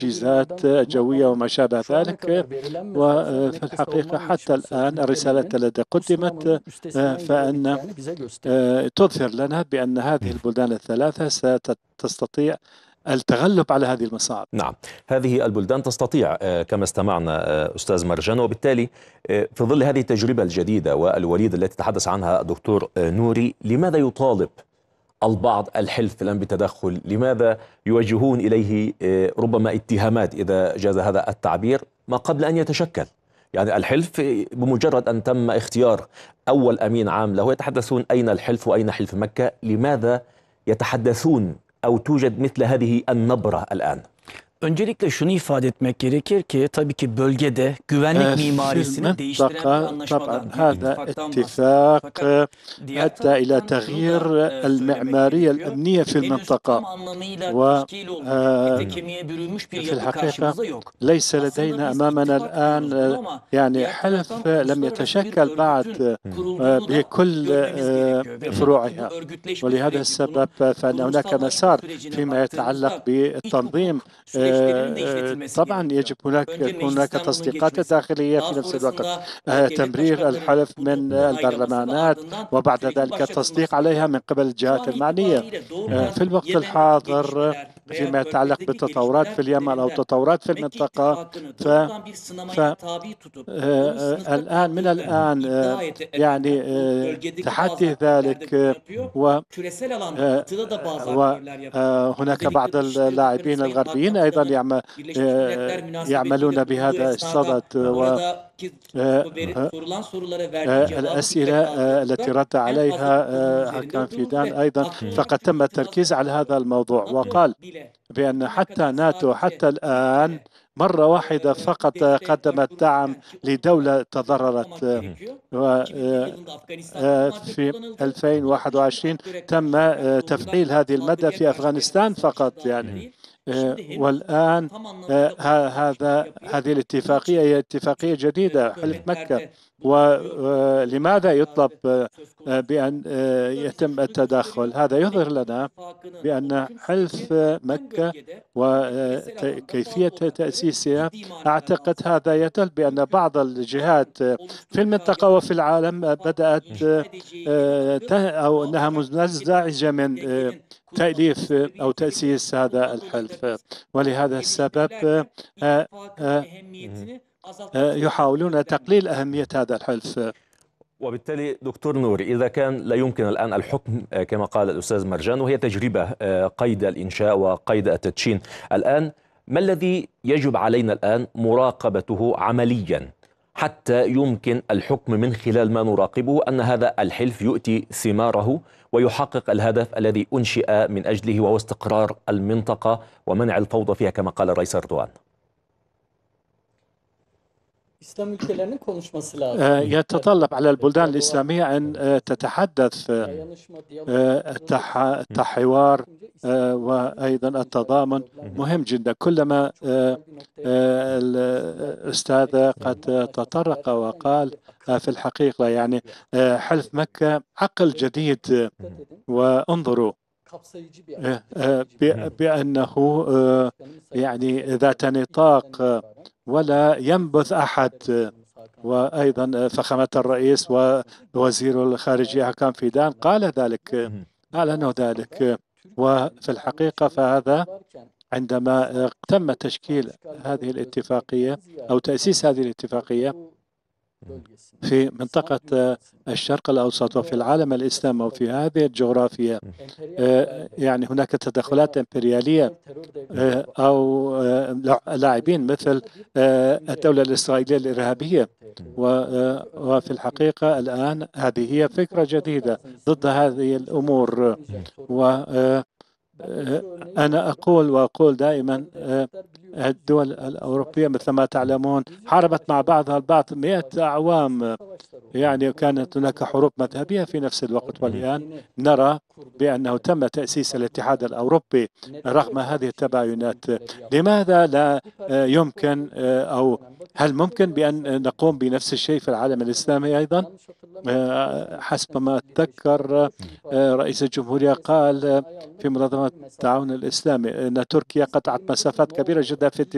تجهيزات جوية وما شابه ذلك. وفي الحقيقة حتى الآن الرسالة التي قدمت فإن تظهر لنا بأن هذه البلدان الثلاثة ستستطيع التغلب على هذه المصاعب. نعم، هذه البلدان تستطيع كما استمعنا أستاذ مرجان. وبالتالي في ظل هذه التجربة الجديدة والوليدة التي تحدث عنها دكتور نوري، لماذا يطالب البعض الحلف الآن بتدخل؟ لماذا يوجهون إليه ربما اتهامات إذا جاز هذا التعبير ما قبل أن يتشكل؟ يعني الحلف بمجرد أن تم اختيار أول أمين عام له يتحدثون أين الحلف وأين حلف مكة. لماذا يتحدثون أو توجد مثل هذه النبرة الآن؟ Öncelikle şunu ifade etmek gerekir ki tabii ki bölgede güvenlik mimarisini değiştiren bir anlaşmadan اتفاق أدى إلى تغيير المعمارية الأمنية في المنطقة. وفي الحقيقة ليس لدينا أمامنا الآن يعني حلف لم يتشكل بعد بكل فروعها، ولهذا السبب فإن هناك مسار فيما يتعلق بالتنظيم. طبعا يجب هناك تصديقات داخلية في نفس الوقت، تمرير الحلف من البرلمانات وبعد ذلك التصديق عليها من قبل الجهات المعنية. في الوقت الحاضر فيما يتعلق بالتطورات في اليمن أو تطورات في المنطقة، الآن من الآن يعني تحدي ذلك. وهناك بعض اللاعبين الغربيين أيضا يعملون بهذا الصدد. الأسئلة التي رد عليها كان فيدان أيضا فقد تم التركيز على هذا الموضوع، وقال بأن حتى ناتو حتى الآن مرة واحدة فقط قدمت دعم لدولة تضررت. في 2021 تم تفعيل هذه المادة في أفغانستان فقط يعني. والآن هذه الاتفاقية هي اتفاقية جديدة حلف مكة. ولماذا يطلب بأن يتم التدخل؟ هذا يظهر لنا بأن حلف مكة وكيفية تأسيسها، أعتقد هذا يدل بأن بعض الجهات في المنطقة وفي العالم بدأت أو أنها منزعجة من تأليف أو تأسيس هذا الحلف. ولهذا السبب يحاولون تقليل أهمية هذا الحلف. وبالتالي دكتور نوري، إذا كان لا يمكن الآن الحكم كما قال الأستاذ مرجان وهي تجربة قيد الإنشاء وقيد التدشين، الآن ما الذي يجب علينا الآن مراقبته عمليا حتى يمكن الحكم من خلال ما نراقبه أن هذا الحلف يؤتي ثماره ويحقق الهدف الذي أنشئ من أجله، وهو استقرار المنطقة ومنع الفوضى فيها كما قال الرئيس أردوغان؟ يتطلب على البلدان الإسلامية أن تتحدث الحوار وأيضا التضامن مهم جدا. كلما الأستاذ قد تطرق وقال في الحقيقة يعني حلف مكة عقل جديد، وانظروا بأنه يعني ذات نطاق ولا ينبذ أحد. وأيضا فخامة الرئيس ووزير الخارجية كان فيدان قال ذلك، أعلنوا ذلك. وفي الحقيقة فهذا عندما تم تشكيل هذه الاتفاقية أو تأسيس هذه الاتفاقية في منطقة الشرق الأوسط وفي العالم الإسلامي وفي هذه الجغرافيا، يعني هناك تدخلات إمبريالية أو لاعبين مثل الدولة الإسرائيلية الإرهابية. وفي الحقيقة الآن هذه هي فكرة جديدة ضد هذه الأمور. أنا أقول دائما الدول الأوروبية مثل ما تعلمون حاربت مع بعضها البعض 100 أعوام، يعني كانت هناك حروب مذهبية في نفس الوقت. والآن نرى بأنه تم تأسيس الاتحاد الأوروبي رغم هذه التباينات. لماذا لا يمكن أو هل ممكن بأن نقوم بنفس الشيء في العالم الإسلامي أيضا؟ حسب ما أتذكر رئيس الجمهورية قال في منظمة التعاون الإسلامي أن تركيا قطعت مسافات كبيرة جدا في